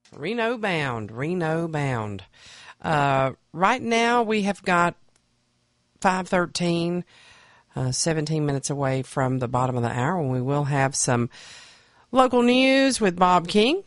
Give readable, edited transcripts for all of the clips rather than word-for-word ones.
Reno bound. Right now we have got 5:13, 17 minutes away from the bottom of the hour, when we will have some local news with Bob King.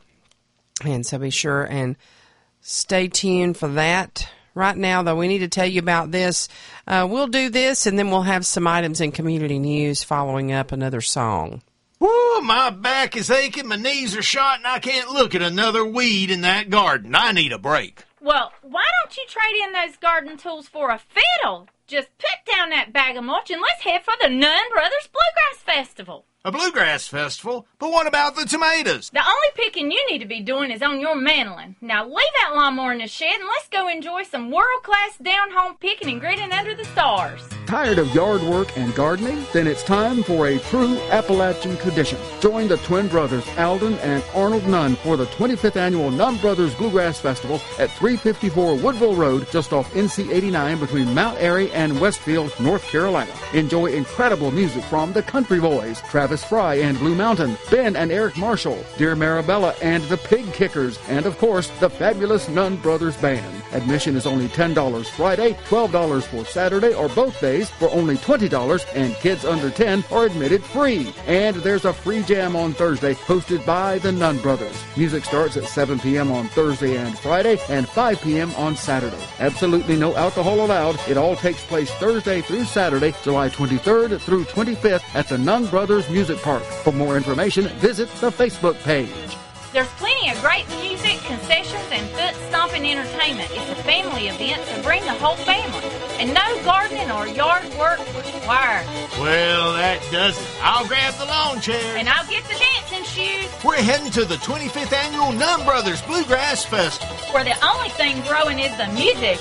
And so be sure and stay tuned for that. Right now, though, we need to tell you about this. We'll do this, and then we'll have some items in community news following up another song. Woo, my back is aching, my knees are shot, and I can't look at another weed in that garden. I need a break. Well, why don't you trade in those garden tools for a fiddle? Just put down that bag of mulch and let's head for the Nunn Brothers Bluegrass Festival. A bluegrass festival? But what about the tomatoes? The only picking you need to be doing is on your mandolin. Now leave that lawnmower in the shed and let's go enjoy some world-class down-home picking and gritting under the stars. Tired of yard work and gardening? Then it's time for a true Appalachian tradition. Join the twin brothers Alden and Arnold Nunn for the 25th Annual Nunn Brothers Bluegrass Festival at 354 Woodville Road, just off NC 89 between Mount Airy and Westfield, North Carolina. Enjoy incredible music from the Country Boys, Travis Fry and Blue Mountain, Ben and Eric Marshall, Dear Marabella and the Pig Kickers, and of course, the fabulous Nunn Brothers Band. Admission is only $10 Friday, $12 for Saturday or both days for only $20, and kids under 10 are admitted free. And there's a free jam on Thursday hosted by the Nunn Brothers. Music starts at 7 p.m. on Thursday and Friday and 5 p.m. on Saturday. Absolutely no alcohol allowed. It all takes place Thursday through Saturday, July 23rd through 25th at the Nunn Brothers Music Park. For more information, visit the Facebook page. There's plenty of great music, concessions, and foot-stomping entertainment. It's a family event, so bring the whole family. And no gardening or yard work required. Well, that does it. I'll grab the lawn chair. And I'll get the dancing shoes. We're heading to the 25th Annual Nunn Brothers Bluegrass Festival, where the only thing growing is the music.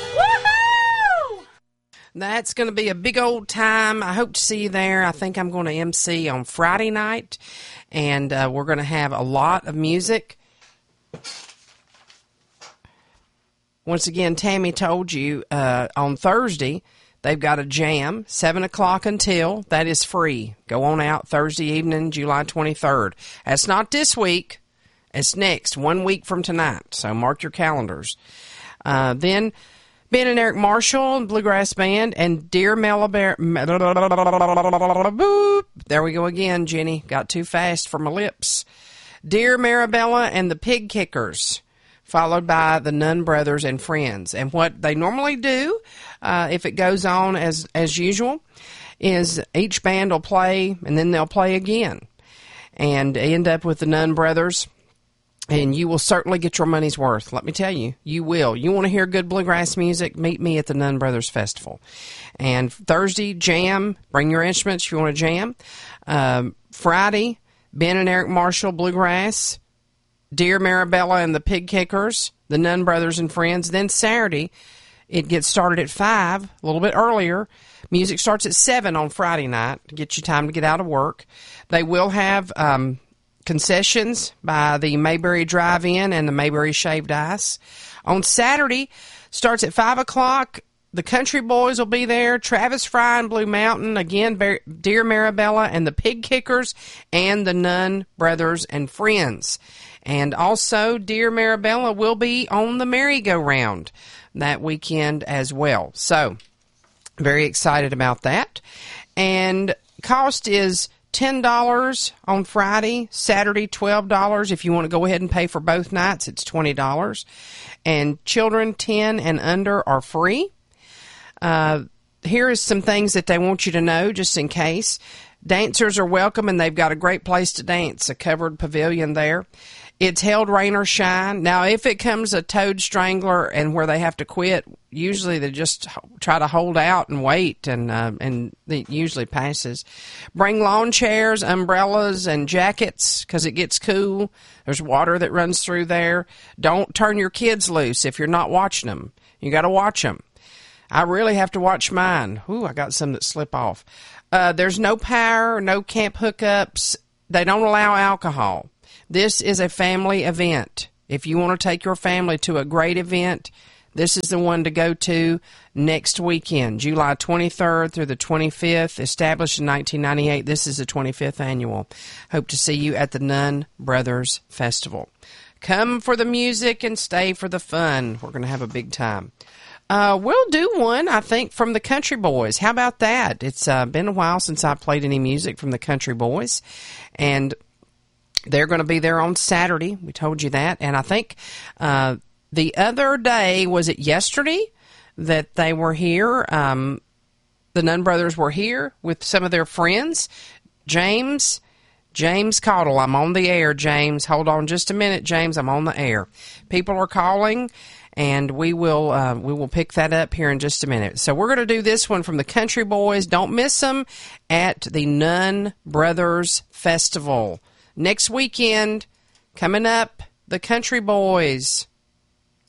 Woohoo! That's going to be a big old time. I hope to see you there. I think I'm going to MC on Friday night, and we're going to have a lot of music. Once again, Tammy told you on Thursday they've got a jam, 7 o'clock until. That is free. Go on out Thursday evening, July 23rd. That's not this week. It's next, 1 week from tonight. So mark your calendars. Then Ben and Eric Marshall, Bluegrass Band, and Dear Marabella. There we go again, Jenny. Got too fast for my lips. Dear Marabella and the Pig Kickers, followed by the Nunn Brothers and Friends. And what they normally do, if it goes on as usual, is each band will play, and then they'll play again, and end up with the Nunn Brothers. And you will certainly get your money's worth. Let me tell you, you will. You want to hear good bluegrass music? Meet me at the Nunn Brothers Festival. And Thursday, jam. Bring your instruments if you want to jam. Friday, Ben and Eric Marshall, Bluegrass. Dear Marabella and the Pig Kickers, the Nunn Brothers and Friends. Then Saturday, it gets started at 5, a little bit earlier. Music starts at 7 on Friday night to get you time to get out of work. They will have concessions by the Mayberry Drive-In and the Mayberry Shaved Ice. On Saturday, starts at 5 o'clock. The Country Boys will be there. Travis Fry and Blue Mountain. Again, Dear Marabella and the Pig Kickers and the Nunn Brothers and Friends. And also, Dear Marabella will be on the merry-go-round that weekend as well. So, very excited about that. And cost is $10 on Friday, Saturday $12. If you want to go ahead and pay for both nights, it's $20. And children 10 and under are free. Here is some things that they want you to know, just in case. Dancers are welcome, and they've got a great place to dance, a covered pavilion there. It's held rain or shine. Now, if it comes a toad strangler and where they have to quit, usually they just try to hold out and wait, and it usually passes. Bring lawn chairs, umbrellas, and jackets because it gets cool. There's water that runs through there. Don't turn your kids loose if you're not watching them. You got to watch them. I really have to watch mine. Ooh, I got some that slip off. There's no power, no camp hookups. They don't allow alcohol. This is a family event. If you want to take your family to a great event, this is the one to go to next weekend, July 23rd through the 25th, established in 1998. This is the 25th annual. Hope to see you at the Nunn Brothers Festival. Come for the music and stay for the fun. We're going to have a big time. We'll do one, I think, from the Country Boys. How about that? It's been a while since I played any music from the Country Boys, and they're going to be there on Saturday. We told you that. And I think the other day, was it yesterday, that they were here? The Nunn Brothers were here with some of their friends. James Caudle, I'm on the air, James. Hold on just a minute, James. I'm on the air. People are calling, and we will pick that up here in just a minute. So we're going to do this one from the Country Boys. Don't miss them at the Nunn Brothers Festival. Next weekend, coming up, the Country Boys.